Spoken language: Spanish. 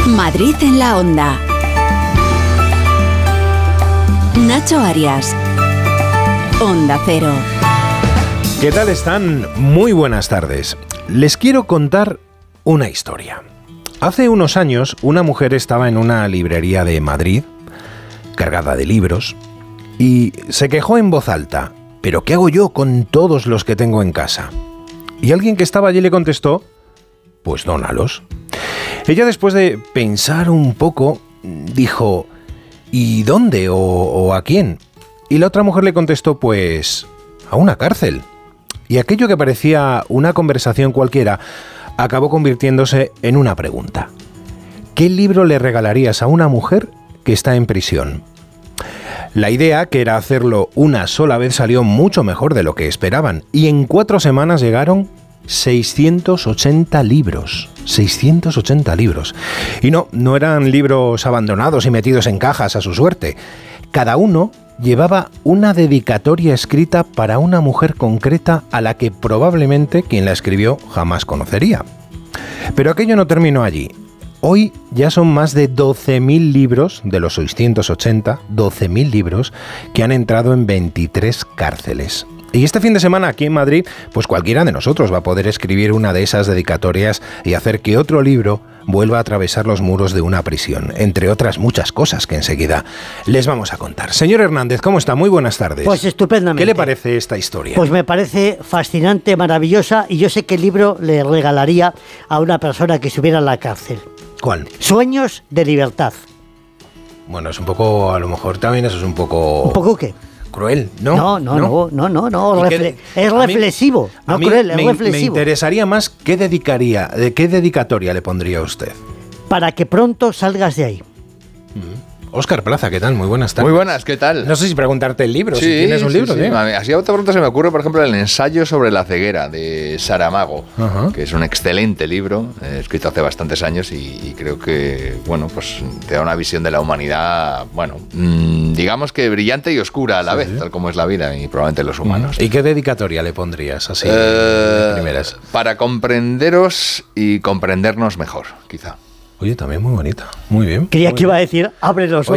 Madrid en la Onda. Nacho Arias. Onda Cero. ¿Qué tal están? Muy buenas tardes. Les quiero contar una historia. Hace unos años, una mujer estaba en una librería de Madrid, cargada de libros, y se quejó en voz alta: ¿pero qué hago yo con todos los que tengo en casa? Y alguien que estaba allí le contestó: pues dónalos. Ella, después de pensar un poco, dijo: ¿y dónde o a quién? Y la otra mujer le contestó: pues a una cárcel. Y aquello que parecía una conversación cualquiera acabó convirtiéndose en una pregunta. ¿Qué libro le regalarías a una mujer que está en prisión? La idea, que era hacerlo una sola vez, salió mucho mejor de lo que esperaban, y en 4 semanas llegaron 680 libros. 680 libros. Y no eran libros abandonados y metidos en cajas a su suerte. Cada uno llevaba una dedicatoria escrita para una mujer concreta a la que probablemente quien la escribió jamás conocería. Pero aquello no terminó allí. Hoy ya son más de 12.000 libros de los 680, 12.000 libros que han entrado en 23 cárceles. Y este fin de semana aquí en Madrid, pues cualquiera de nosotros va a poder escribir una de esas dedicatorias y hacer que otro libro vuelva a atravesar los muros de una prisión, entre otras muchas cosas que enseguida les vamos a contar. Señor Hernández, ¿cómo está? Muy buenas tardes. Pues estupendamente. ¿Qué le parece esta historia? Pues me parece fascinante, maravillosa, y yo sé qué libro le regalaría a una persona que estuviera en la cárcel. ¿Cuál? Sueños de libertad. Bueno, es un poco, a lo mejor también eso es un poco... ¿Un poco qué? Cruel, ¿no? No. Es reflexivo, no cruel, es reflexivo. Me interesaría más qué dedicatoria le pondría a usted. Para que pronto salgas de ahí. Óscar Plaza, ¿qué tal? Muy buenas tardes. Muy buenas, ¿qué tal? No sé si preguntarte el libro, si tienes un libro. Sí. Así a bote pronto se me ocurre, por ejemplo, el ensayo sobre la ceguera de Saramago, que es un excelente libro, escrito hace bastantes años y creo que, bueno, pues te da una visión de la humanidad, bueno, digamos que brillante y oscura a la vez, tal como es la vida y probablemente los humanos. ¿Y qué dedicatoria le pondrías así de primeras? Para comprenderos y comprendernos mejor, quizá. Oye, también muy bonita. Muy bien. Creía que iba a decir: abre los ojos.